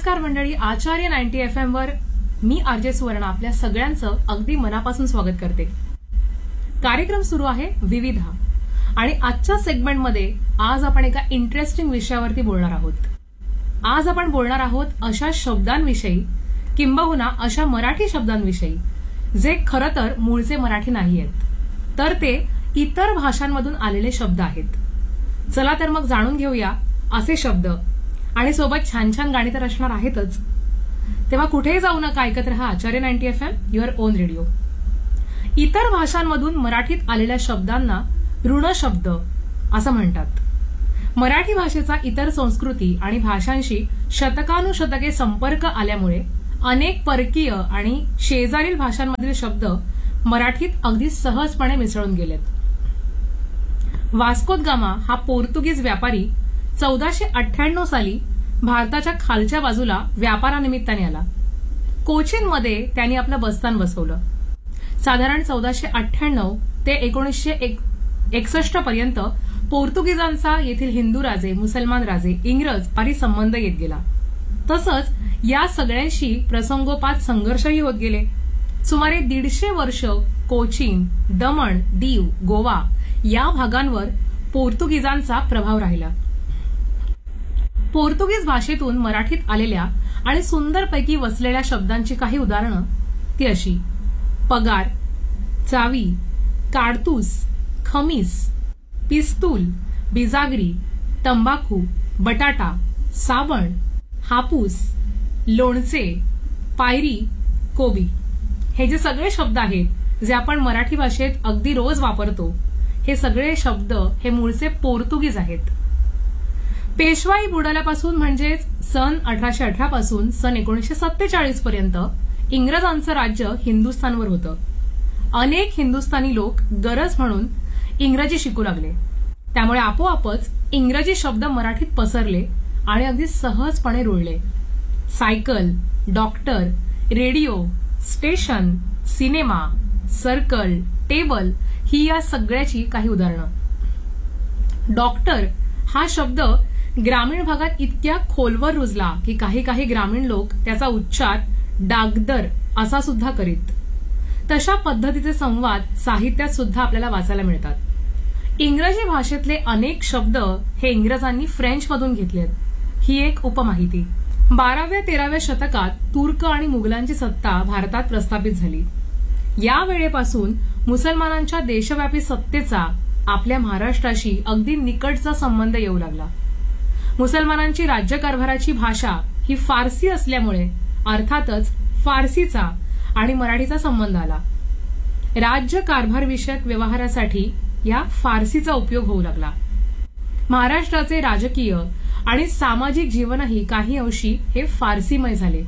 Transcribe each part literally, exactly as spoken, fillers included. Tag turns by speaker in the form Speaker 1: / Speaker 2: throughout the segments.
Speaker 1: नमस्कार मंडळी, आचार्य ninety F M वर मी आरजे सुवर्ण आपल्या सगळ्यांचं अगदी मनापासून स्वागत करते. कार्यक्रम सुरू आहे विविधा आणि आजच्या सेगमेंटमध्ये आज आपण एका इंटरेस्टिंग विषयावरती बोलणार आहोत. आज आपण बोलणार आहोत अशा शब्दांविषयी किंबहुना अशा मराठी शब्दांविषयी जे खरं तर मूळचे मराठी नाही आहेत, तर ते इतर भाषांमधून आलेले शब्द आहेत. चला तर मग जाणून घेऊया असे शब्द, आणि सोबत छान छान गाणी तर असणार आहेतच. तेव्हा कुठेही जाऊ नका, ऐकत रहा आचार्य ninety F M, your on radio. इतर भाषांमधून मराठीत आलेल्या शब्दांना ऋणशब्द असं म्हणतात. मराठी भाषेचा इतर संस्कृती आणि भाषांशी शतकानुशतके संपर्क आल्यामुळे अनेक परकीय आणि शेजारील भाषांमधील शब्द मराठीत अगदी सहजपणे मिसळून गेलेत. वास्को द गामा हा पोर्तुगीज व्यापारी चौदाशे अठ्ठ्याण्णव साली भारताच्या खालच्या बाजूला व्यापारानिमित्ताने आला. कोचीनमध्ये त्यांनी आपलं बस्तान बसवलं. साधारण चौदाशे अठ्ठ्याण्णव ते एकोणीसशे एकसष्ट पर्यंत पोर्तुगीजांचा येथील हिंदू राजे, मुसलमान राजे, इंग्रज आदी संबंध येत गेला. तसंच या सगळ्यांशी प्रसंगोपात संघर्षही होत गेले. सुमारे दीडशे वर्ष कोचीन, दमण, दीव, गोवा या भागांवर पोर्तुगीजांचा प्रभाव राहिला. पोर्तुगीज भाषेतून मराठीत आलेल्या आणि सुंदरपैकी वसलेल्या शब्दांची काही उदाहरणं ती अशी: पगार, चावी, काडतूस, खमीस, पिस्तूल, बिजागरी, तंबाखू, बटाटा, साबण, हापूस, लोणचे, पायरी, कोबी. हे जे सगळे शब्द आहेत जे आपण मराठी भाषेत अगदी रोज वापरतो, हे सगळे शब्द हे मूळचे पोर्तुगीज आहेत. पेशवाई बुडाल्यापासून म्हणजेच सन अठराशे अठरा पासून सन एकोणीसशे सत्तेचाळीस पर्यंत इंग्रजांचं राज्य हिंदुस्थानवर होतं. अनेक हिंदुस्थानी लोक गरज म्हणून इंग्रजी शिकू लागले. त्यामुळे आपोआपच इंग्रजी शब्द मराठीत पसरले आणि अगदी सहजपणे रुळले. Cycle, doctor, radio, station, cinema, circle, table ही या सगळ्याची काही उदाहरणं. डॉक्टर हा शब्द ग्रामीण भागात इतक्या खोलवर रुजला की काही काही ग्रामीण लोक त्याचा उच्चार डागदर असा सुद्धा करीत. तशा पद्धतीचे संवाद साहित्यात सुद्धा आपल्याला वाचायला मिळतात. इंग्रजी भाषेतले अनेक शब्द हे इंग्रजांनी फ्रेंचमधून घेतलेत, ही एक उपमाहिती. बाराव्या तेराव्या शतकात तुर्क आणि मुघलांची सत्ता भारतात प्रस्थापित झाली. या वेळेपासून मुसलमानांच्या देशव्यापी सत्तेचा आपल्या महाराष्ट्राशी अगदी निकटचा संबंध येऊ लागला. मुसलमानांची राज्यकारभाराची भाषा ही फारसी असल्यामुळे अर्थातच फारसीचा आणि मराठीचा संबंध आला. राज्य कारभारविषयक व्यवहारासाठी या फारसीचा उपयोग होऊ लागला. महाराष्ट्राचे राजकीय आणि सामाजिक जीवनही काही अंशी हे फारसीमय झाले.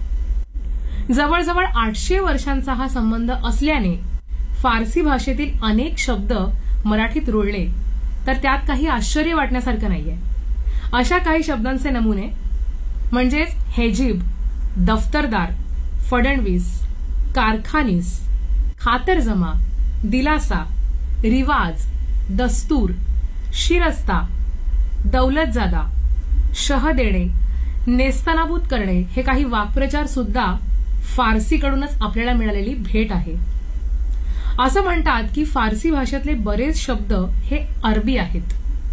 Speaker 1: जवळजवळ आठशे वर्षांचा हा संबंध असल्याने फारसी भाषेतील अनेक शब्द मराठीत रुळले, तर त्यात काही आश्चर्य वाटण्यासारखं नाहीये. अशा काही शब्दांचे नमुने म्हणजेच हेजीब, दफ्तरदार, फडणवीस, कारखानीस, खातरजमा, दिलासा, रिवाज, दस्तूर, शिरस्ता, दौलतजादा, शह देणे, नेस्तनाबूत करणे हे काही वाक्प्रचार सुद्धा फारसीकडूनच आपल्याला मिळालेली भेट आहे. असं म्हणतात की फारसी भाषेतले बरेच शब्द हे अरबी आहेत.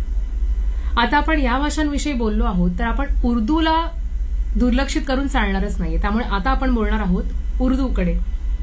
Speaker 1: आता आपण या भाषांविषयी बोललो आहोत, तर आपण उर्दूला दुर्लक्षित करून चालणारच नाहीये. त्यामुळे आता आपण बोलणार आहोत उर्दूकडे.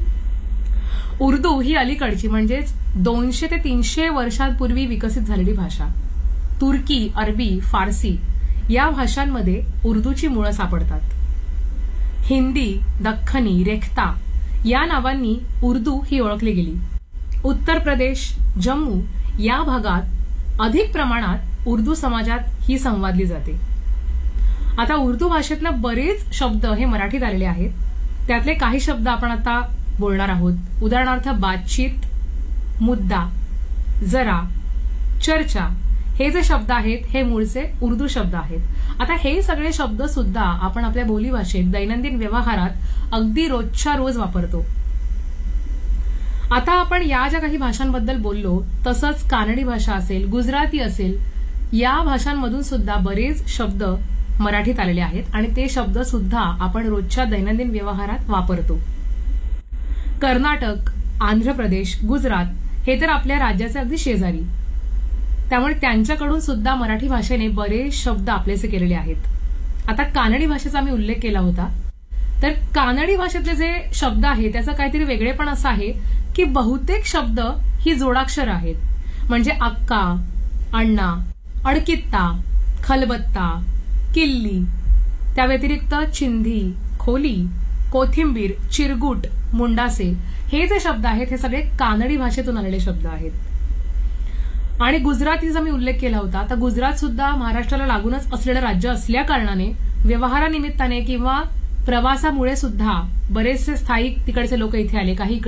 Speaker 1: उर्दू ही अलीकडची म्हणजेच दोनशे ते तीनशे वर्षांपूर्वी विकसित झालेली भाषा. तुर्की, अरबी, फारसी या भाषांमध्ये उर्दूची मुळं सापडतात. हिंदी, दख्खनी, रेख्ता या नावांनी उर्दू ही ओळखली गेली. उत्तर प्रदेश, जम्मू या भागात अधिक प्रमाणात उर्दू समाजात ही संवादली जाते. आता उर्दू भाषेतले बरेच शब्द हे मराठीत आलेले आहेत. त्यातले काही शब्द आपण आता बोलणार आहोत. उदाहरणार्थ बातचीत, मुद्दा, जरा, चर्चा हे जे शब्द आहेत हे मूळचे उर्दू शब्द आहेत. आता हे सगळे शब्द सुद्धा आपण आपल्या बोलीभाषेत दैनंदिन व्यवहारात अगदी रोजच्या रोज वापरतो. आता आपण या ज्या काही भाषांबद्दल बोललो, तसंच कानडी भाषा असेल, गुजराती असेल, या भाषांमधून सुद्धा बरेच शब्द मराठीत आलेले आहेत आणि ते शब्द सुद्धा आपण रोजच्या दैनंदिन व्यवहारात वापरतो. कर्नाटक, आंध्र प्रदेश, गुजरात हे तर आपल्या राज्याचे अगदी शेजारी, त्यामुळे त्यांच्याकडून सुद्धा मराठी भाषेने बरेच शब्द आपलेसे केलेले आहेत. आता कानडी भाषेचा मी उल्लेख केला होता, तर कानडी भाषेतले जे शब्द आहेत त्याचं काहीतरी वेगळेपण असं आहे की बहुतेक शब्द ही जोडाक्षर आहेत. म्हणजे अक्का, अण्णा, अडकित्ता, खलबत्ता, किल्ली, त्या व्यतिरिक्त चिंधी, खोली, कोथिंबीर, चिरगुट, मुंडासे हे जे शब्द आहेत हे सगळे कानडी भाषेतून आलेले शब्द आहेत. आणि गुजरातीचा मी उल्लेख केला होता, तर गुजरात सुद्धा महाराष्ट्राला लागूनच असलेलं राज्य असल्या कारणाने व्यवहारानिमित्ताने किंवा प्रवासामुळे सुद्धा बरेचसे स्थायिक तिकडचे लोक इथे आले. काही